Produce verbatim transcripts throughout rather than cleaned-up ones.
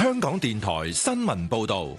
香港電台新聞報道。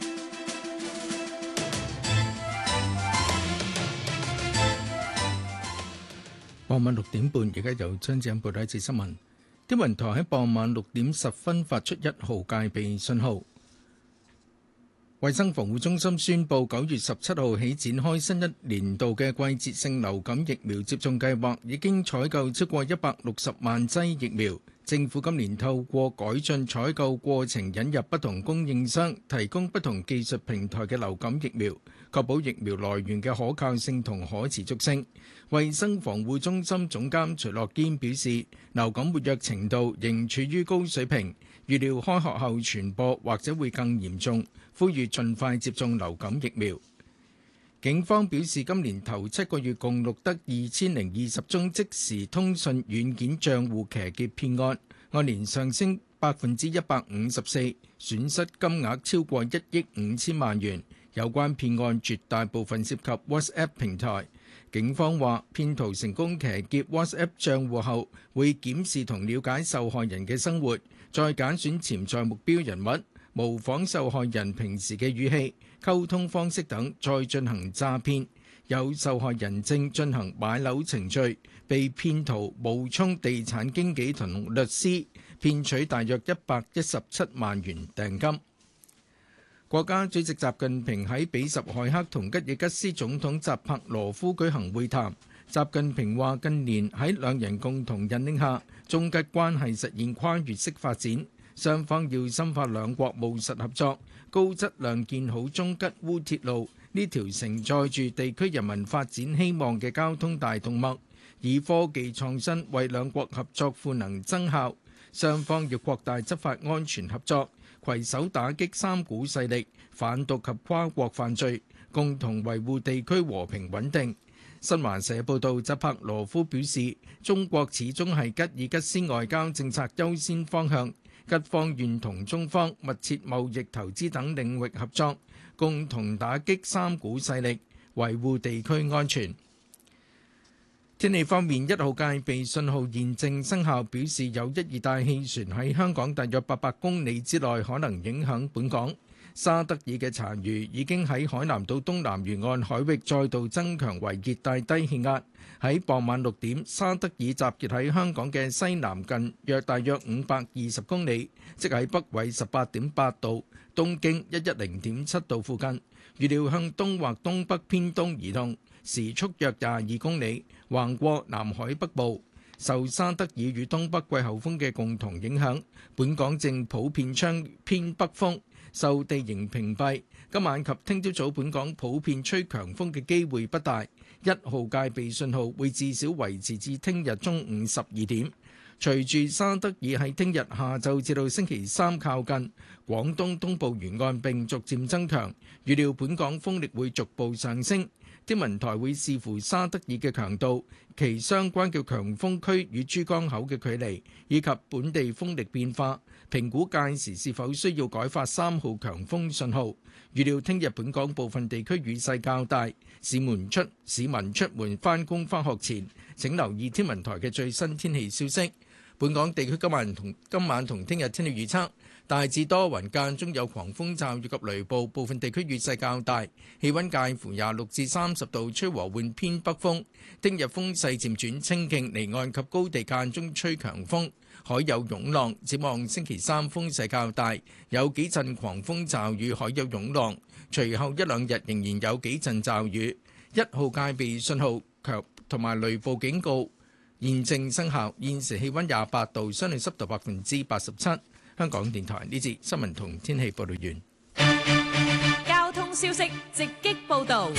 傍晚六點半，而家由張子欣報道一節新聞。天文台喺傍晚六點十分發出一號戒備信號。衛生防護中心宣布，九月十七號起展開新一年度嘅季節性流感疫苗接種計劃，已經採購超過一百六十萬劑疫苗。政府今年透過改進採購過程，引入不同供應商，提供不同技術平台嘅流感疫苗，確保疫苗來源嘅可靠性同可持續性。衛生防護中心總監徐樂堅表示，流感活躍程度仍處於高水平，預料開學後傳播或者會更嚴重，呼籲盡快接種流感疫苗。警方表示，今年頭七個月共錄得二千零二十宗即時通訊軟件帳戶騎劫騙案，按年上升百分之一百五十四，損失金額超過一億五千萬元。有關騙案絕大部分涉及 WhatsApp 平台。警方話，騙徒成功騎劫 WhatsApp 帳戶後，會檢視同了解受害人嘅生活，再揀選潛在目標人物，模仿受害人平時嘅語氣、溝通方式等，再進行詐騙。有受害人正進行買樓程序，被騙徒冒充地產經紀同律師，騙取大約一百一十七萬元訂金。國家主席習近平喺比什凱克同吉爾吉斯總統扎帕羅夫舉行會談。習近平話：近年喺兩人共同引領下，中吉關係實現跨越式發展，雙方要深化兩國務實合作，高質量建好中吉烏鐵路呢條承載住地區人民發展希望嘅交通大動脈，以科技創新為兩國合作賦能增效。雙方要擴大執法安全合作，攜手打擊三股勢力、販毒及跨國犯罪，共同維護地區和平穩定。新華社報道，扎帕羅夫表示，中國始終係吉爾吉斯外交政策優先方向，吉方願同中方密切貿易、投資等領域合作，共同打擊三股勢力，維護地區安全。天氣方面，一號戒備信號現正生效，表示有一熱帶氣旋喺香港大約八百公里之內可能影響本港。沙德爾嘅殘餘已經喺海南島東南沿岸海域再度增強為熱帶低氣壓。喺傍晚六點，沙德爾集結喺香港嘅西南近約大約五百二十公里，即喺北緯十八點八度、東經一一零點七度附近。預料向東或東北偏東移動，時速約廿二公里，橫過南海北部。受沙德爾與東北季候風嘅共同影響，本港正普遍吹偏北風。受地形屏蔽，今晚及聽朝早本港普遍吹強風嘅機會不大，一號戒備信號會至少維持至聽日中午十二點。隨住沙德爾喺聽日下晝至到星期三靠近廣東東部沿岸並逐漸增強，預料本港風力會逐步上升。天文台會視乎沙德爾嘅強度、其相關嘅強風區與珠江口嘅距離，以及本地風力變化，評估屆時是否需要改發三號強風信號。預料聽日本港部分地區雨勢較大，市民出市民出門返工返學前，請留意天文台嘅最新天氣消息。本港地區今晚同今晚同聽日天氣預測，大致多雲，間中有狂風驟雨及雷暴，部分地區雨勢較大，氣溫介乎廿六至三十度，吹和緩偏北風。聽日風勢漸轉清勁，離岸及高地間中吹強風，海有湧浪。展望星期三風勢較大，有幾陣狂風驟雨，海有湧浪。隨後一兩日仍然有幾陣驟雨。一號戒備信號強同埋雷暴警告現正生效。現時氣溫廿八度，相對濕度百分之八十七。香港電台呢節新聞同天氣報道完。 交通消息直擊報道。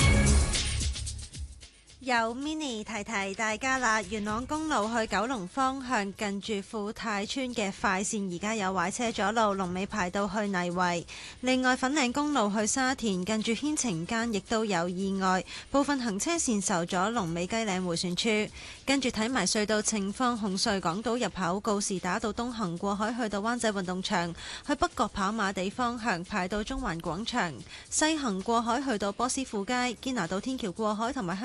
有 mini 提提大家啦，元朗公路去九龍方向近住富泰村嘅快線而家有壞車阻路，龍尾排到去泥圍。另外粉嶺公路去沙田近住牽晴間亦都有意外，部分行車線受阻，龍尾雞嶺迴旋處。跟住睇埋隧道情況，紅隧港島入口告士打道東行過海去到灣仔運動場，去北角跑馬地方向排到中環廣場，西行過海去到波斯富街、堅拿道天橋過海同埋香港仔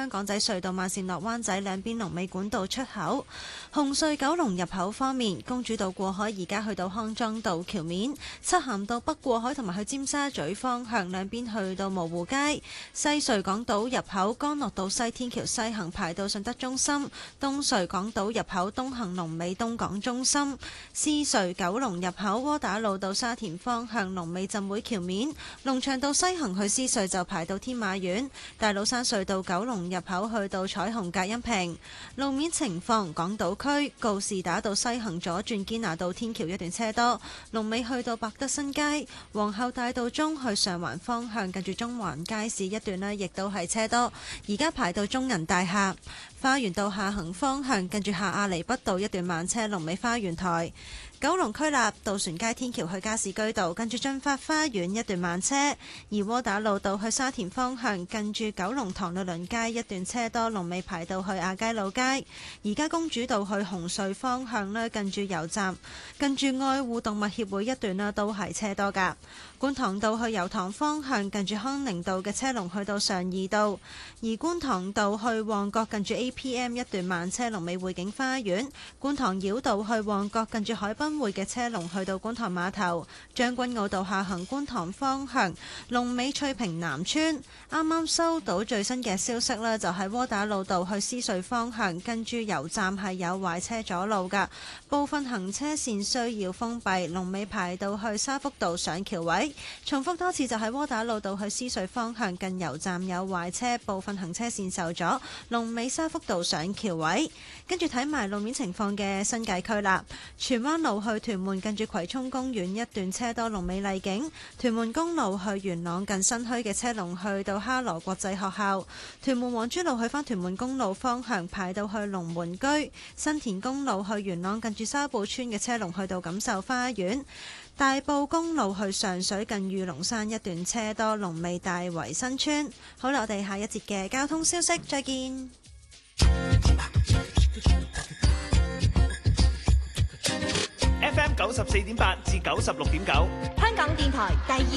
隧道慢線落灣仔兩邊龍尾管道出口。紅隧九龍入口方面，公主道過海而家去到康莊道橋面，漆咸道北過海同埋去尖沙咀方向兩邊去到蕪湖街。西隧港島入口干諾道西天橋西行排到順德中心，東隧港島入口東行龍尾東港中心。獅隧九龍入口窩打老道沙田方向龍尾浸會橋面，龍翔道西行去獅隧就排到天馬苑。大老山隧道九龍入口去到彩虹隔音屏。路面情況，港島區告士打道西行左轉堅拿道天橋一段車多，龍尾去到百德新街。皇后大道中去上環方向近住中環街市一段呢，亦都係車多，而家排到中銀大廈。花園道下行方向近住下亞厘畢道一段慢車，龍尾花園台。九龍區立渡船街天橋去加士居道近住駿發花園一段慢車，而窩打老道去沙田方向近住九龍塘律倫街一段車多，龍尾排到去亞皆老街。而家公主道去紅隧方向呢，近住油站近住愛護動物協會一段呢都係車多㗎。觀塘道去油塘方向近住康寧道嘅車龍去到上二道，而觀塘道去旺角近住 A P M 一段慢車，龍尾匯景花園。觀塘繞道去旺角近住海濱會嘅車龍去到觀塘碼頭。將軍澳道下行觀塘方向龍尾翠屏南村。啱啱收到最新嘅消息呢，就係窩打老道去獅隧方向近住油站係有壞車阻路㗎，部分行車線需要封閉，龍尾排到去沙福道上橋位。重複多次，就係窩打老道去獅隧方向近油站有壞車，部分行車線受阻，龍尾沙福道上橋位。跟住睇埋路面情況嘅新界區啦，荃灣路去屯門近住葵涌公園一段車多，龍尾麗景。屯門公路去元朗近新墟嘅車龍去到哈羅國際學校。屯門皇珠路去返屯門公路方向排到去龍門居。新田公路去元朗近住沙埔村嘅車龍去到錦繡花園。大埔公路去上水近御龍山一段車多，龍尾大圍新村。好啦，我哋下一節嘅交通消息再見。 F M 九十四點八至九十六點九， 香港電台第二